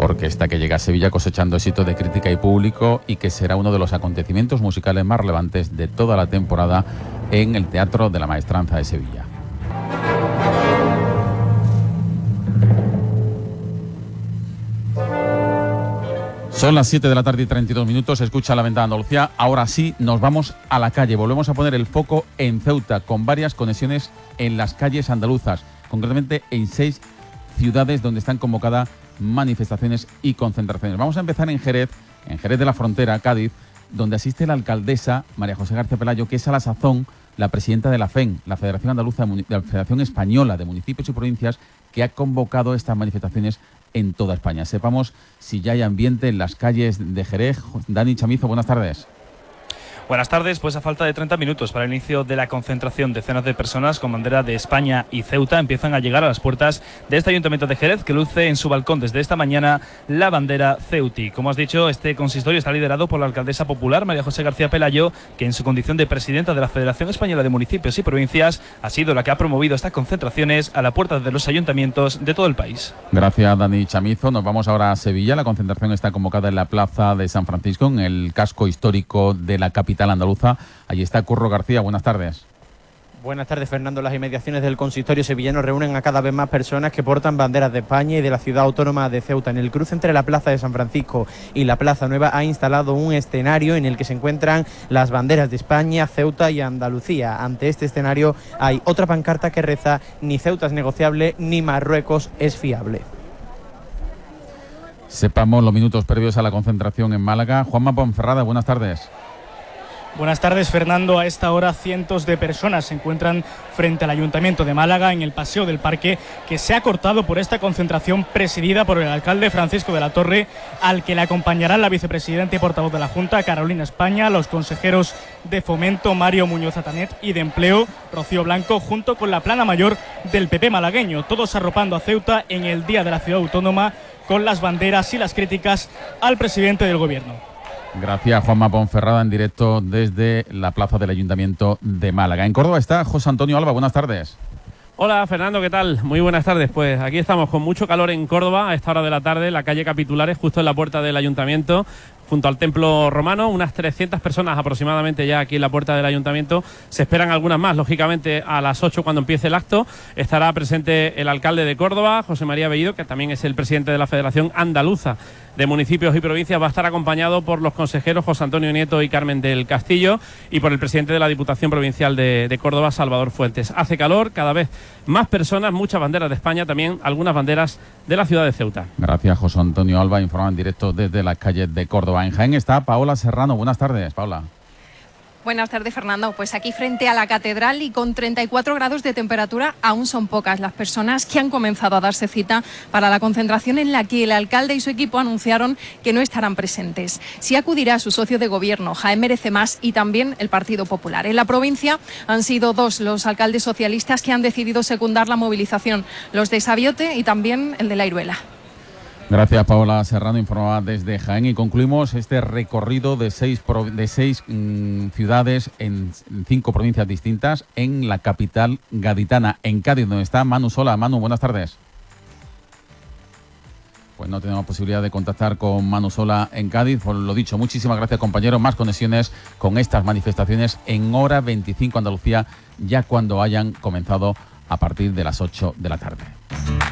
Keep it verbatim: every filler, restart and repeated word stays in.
orquesta que llega a Sevilla cosechando éxito de crítica y público y que será uno de los acontecimientos musicales más relevantes de toda la temporada en el Teatro de la Maestranza de Sevilla. Son las siete de la tarde y treinta y dos minutos, escucha La Ventana de Andalucía. Ahora sí, nos vamos a la calle. Volvemos a poner el foco en Ceuta, con varias conexiones en las calles andaluzas, concretamente en seis ciudades donde están convocadas manifestaciones y concentraciones. Vamos a empezar en Jerez, en Jerez de la Frontera, Cádiz, donde asiste la alcaldesa María José García Pelayo, que es a la sazón la presidenta de la F E N, la Federación Andaluza, la Federación Española de Municipios y Provincias, que ha convocado estas manifestaciones en toda España. Sepamos si ya hay ambiente en las calles de Jerez. Dani Chamizo, buenas tardes. Buenas tardes, pues a falta de treinta minutos para el inicio de la concentración, decenas de personas con bandera de España y Ceuta empiezan a llegar a las puertas de este Ayuntamiento de Jerez, que luce en su balcón desde esta mañana la bandera Ceuti. Como has dicho, este consistorio está liderado por la alcaldesa popular María José García Pelayo, que en su condición de presidenta de la Federación Española de Municipios y Provincias ha sido la que ha promovido estas concentraciones a la puerta de los ayuntamientos de todo el país. Gracias, Dani Chamizo. Nos vamos ahora a Sevilla. La concentración está convocada en la Plaza de San Francisco, en el casco histórico de la capital andaluza. Allí está Curro García, buenas tardes. Buenas tardes, Fernando. Las inmediaciones del consistorio sevillano reúnen a cada vez más personas que portan banderas de España y de la ciudad autónoma de Ceuta. En el cruce entre la Plaza de San Francisco y la Plaza Nueva ha instalado un escenario en el que se encuentran las banderas de España, Ceuta y Andalucía. Ante este escenario hay otra pancarta que reza: ni Ceuta es negociable, ni Marruecos es fiable. Sepamos los minutos previos a la concentración en Málaga. Juanma Ponferrada, buenas tardes. Buenas tardes, Fernando. A esta hora cientos de personas se encuentran frente al Ayuntamiento de Málaga en el Paseo del Parque, que se ha cortado por esta concentración presidida por el alcalde Francisco de la Torre, al que le acompañarán la vicepresidenta y portavoz de la Junta, Carolina España, los consejeros de Fomento, Mario Muñoz Atanet, y de Empleo, Rocío Blanco, junto con la plana mayor del P P malagueño, todos arropando a Ceuta en el Día de la Ciudad Autónoma con las banderas y las críticas al presidente del Gobierno. Gracias, Juanma Ponferrada, en directo desde la plaza del Ayuntamiento de Málaga. En Córdoba está José Antonio Alba, buenas tardes. Hola, Fernando, ¿qué tal? Muy buenas tardes. Pues aquí estamos con mucho calor en Córdoba a esta hora de la tarde, la calle Capitulares, justo en la puerta del Ayuntamiento, junto al Templo Romano. Unas trescientas personas aproximadamente ya aquí en la puerta del Ayuntamiento. Se esperan algunas más, lógicamente, a las ocho cuando empiece el acto. Estará presente el alcalde de Córdoba, José María Bellido, que también es el presidente de la Federación Andaluza de Municipios y Provincias. Va a estar acompañado por los consejeros José Antonio Nieto y Carmen del Castillo y por el presidente de la Diputación Provincial de, de Córdoba, Salvador Fuentes. Hace calor, cada vez más personas, muchas banderas de España, también algunas banderas de la ciudad de Ceuta. Gracias, José Antonio Alba, informando en directo desde las calles de Córdoba. En Jaén está Paola Serrano. Buenas tardes, Paola. Buenas tardes, Fernando. Pues aquí frente a la catedral y con treinta y cuatro grados de temperatura, aún son pocas las personas que han comenzado a darse cita para la concentración en la que el alcalde y su equipo anunciaron que no estarán presentes. Sí acudirá su socio de gobierno, Jaén Merece Más, y también el Partido Popular. En la provincia han sido dos los alcaldes socialistas que han decidido secundar la movilización, los de Sabiote y también el de La Iruela. Gracias, Paola Serrano, informada desde Jaén, y concluimos este recorrido de seis, de seis mmm, ciudades en cinco provincias distintas en la capital gaditana, en Cádiz, donde está Manu Sola. Manu, buenas tardes. Pues no tenemos posibilidad de contactar con Manu Sola en Cádiz. Por lo dicho, muchísimas gracias, compañeros. Más conexiones con estas manifestaciones en hora veinticinco Andalucía, ya cuando hayan comenzado a partir de las ocho de la tarde.